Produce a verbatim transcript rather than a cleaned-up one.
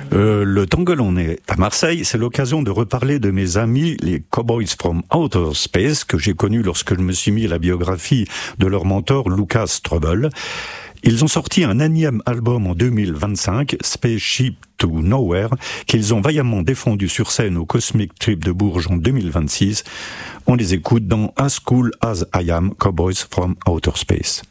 Euh, le temps que l'on est à Marseille, c'est l'occasion de reparler de mes amis, les Cowboys from Outer Space, que j'ai connus lorsque je me suis mis à la biographie de leur mentor Lucas Trouble. Ils ont sorti un énième album en deux mille vingt-cinq, Spaceship to Nowhere, qu'ils ont vaillamment défendu sur scène au Cosmic Trip de Bourges en deux mille vingt-six. On les écoute dans As Cool As I Am, Cowboys from Outer Space.